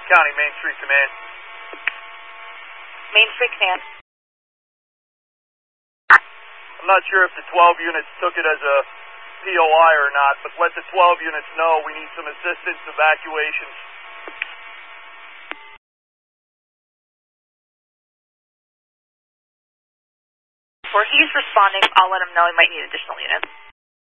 County, Main Street Command. Main Street Command. I'm not sure if the 12 units took it as a POI or not, but let the 12 units know we need some assistance, evacuations. Where he's responding, I'll let him know he might need additional units.